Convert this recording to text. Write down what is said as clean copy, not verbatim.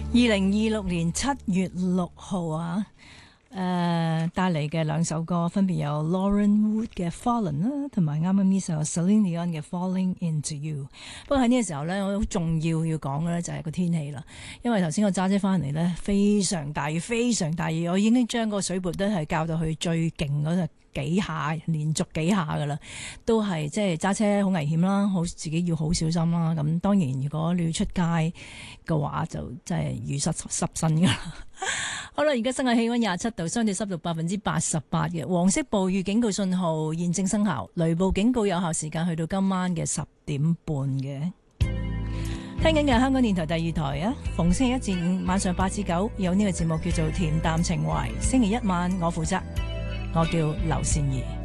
2026年7月6號啊，帶嚟嘅兩首歌分別有 Lauren Wood 嘅 Fallen 啦，同埋啱啱呢首 Celine Dion 嘅 Falling Into You。不過喺呢個時候呢，我好重要講嘅呢就係個天氣啦，因為頭先我揸車翻嚟呢，非常大雨，非常大雨，我已經將個水撥都係校到去最勁嗰隻幾下，連續幾下噶啦，都係即係揸車好危險啦，好自己要好小心啦。咁當然，如果你要出街嘅話，就真係雨濕身噶啦。好啦，而家室外氣溫27度，相對濕度88%嘅，黃色暴雨警告信號現正生效，雷暴警告有效時間去到今晚嘅10點半嘅。聽緊嘅香港電台第2台啊，逢星期一至五晚上8至9有呢個節目叫做恬淡情懷，星期一晚我負責。我叫劉善儀。